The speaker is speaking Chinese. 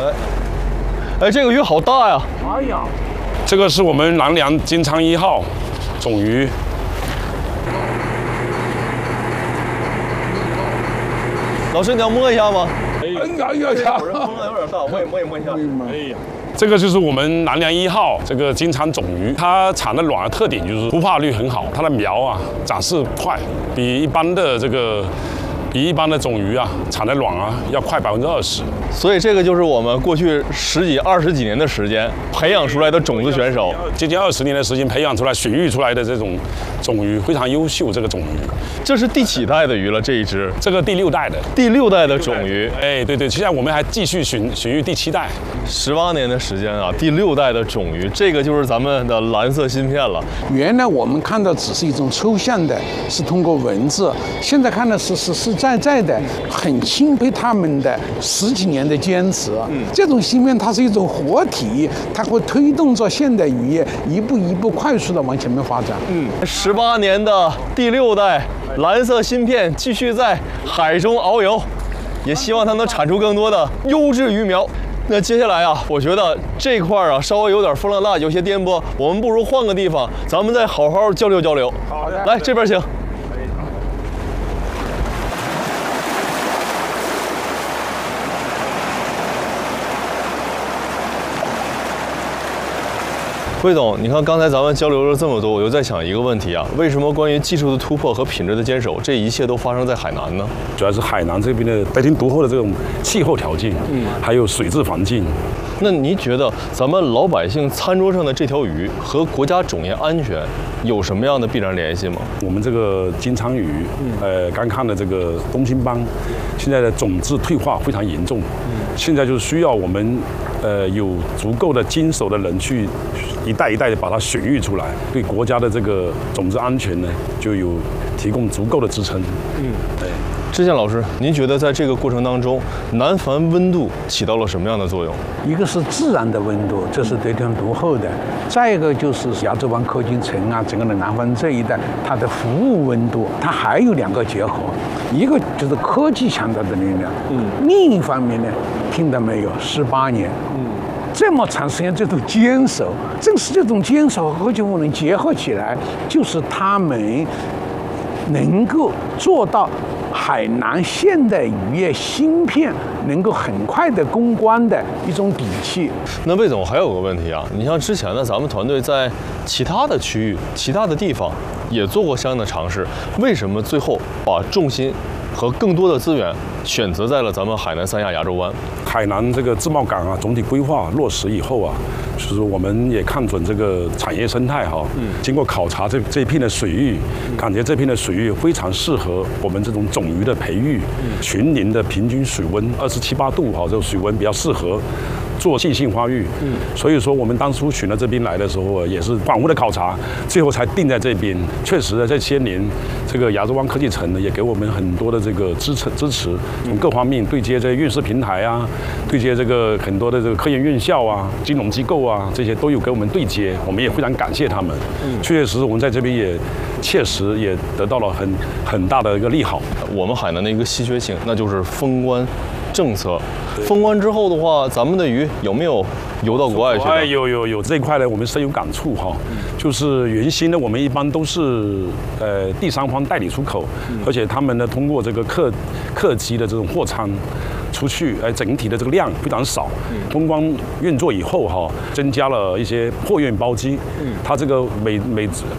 哎，这个鱼好大呀！ 哎呀， 这个是我们南梁金鲳1号种鱼。 老师，你要摸一下吗？ 哎呀呀呀！ 有点大，我也摸一下。 哎呀，这个就是我们南梁1号这个金鲳种鱼，它产的卵的特点就是孵化率很好，它的苗啊长势快，比一般的种鱼啊产的卵啊要快20%。 所以这个就是我们过去10几、20几年的时间培养出来的种子选手， 接近20年的时间培养出来、选育出来的这种种鱼非常优秀。这个种鱼， 这是第几代的鱼了？这一只， 这个第6代的， 第6代的种鱼。 哎，对，现在我们还继续选育第7代。 18年的时间啊，第6代的种鱼，这个就是咱们的蓝色芯片了。 原来我们看到只是一种抽象的，是通过文字，现在看到是实实在在的，很钦佩他们的10几年的坚持。这种芯片它是一种活体，它会推动着现代渔业一步一步快速的往前面发展。 18年的第6代蓝色芯片继续在海中遨游，也希望它能产出更多的优质鱼苗。那接下来啊，我觉得这块啊稍微有点风浪大，有些颠簸，我们不如换个地方，咱们再好好交流交流。 好的， 来这边请。魏总，你看刚才咱们交流了这么多，我就在想一个问题啊，为什么关于技术的突破和品质的坚守，这一切都发生在海南呢？ 主要是海南这边的得天独厚的这种气候条件，还有水质环境。 那您觉得咱们老百姓餐桌上的这条鱼和国家种业安全有什么样的必然联系吗？ 我们这个金鲳鱼，刚看的这个东星斑，现在的种质退化非常严重，现在就是需要我们有足够的经手的人去一代一代的把它选育出来，对国家的这个种子安全呢，就有提供足够的支撑。对。 志健老师，您觉得在这个过程当中，南繁温度起到了什么样的作用？ 一个是自然的温度，这是得天独厚的；再一个就是亚洲湾科技城啊，整个的南方这一带，它的服务温度，它还有2个结合，一个就是科技强大的力量，另一方面呢，听到没有，18年，这么长时间这种坚守，正是这种坚守和科技赋能结合起来，就是他们能够做到海南现代渔业芯片能够很快的攻关的一种底气。 那魏总还有个问题啊，你像之前呢，咱们团队在其他的区域、其他的地方也做过相应的尝试，为什么最后把重心和更多的资源选择在了咱们海南三亚亚洲湾？ 海南这个自贸港啊，总体规划落实以后啊，就是我们也看准这个产业生态哈，经过考察这一片的水域，感觉这片的水域非常适合我们这种种鱼的培育，群龄的平均水温27、8度哈，这个水温比较适合做细性发育。所以说我们当初选到这边来的时候，也是反复的考察，最后才定在这边。确实在这些年，这个亚洲湾科技城呢，也给我们很多的这个支持，从各方面对接这个院士平台啊，对接这个很多的这个科研院校啊、金融机构啊，这些都有给我们对接，我们也非常感谢他们。确实，我们在这边也切实也得到了很大的一个利好。 我们海南的一个稀缺性，那就是封关政策。封关之后的话，咱们的鱼有没有游到国外去？ 有这一块呢，我们深有感触哈。就是原先呢，我们一般都是第三方代理出口，而且他们呢通过这个客机的这种货舱出去，整体的这个量非常少。通关运作以后哈，增加了一些货运包机，它这个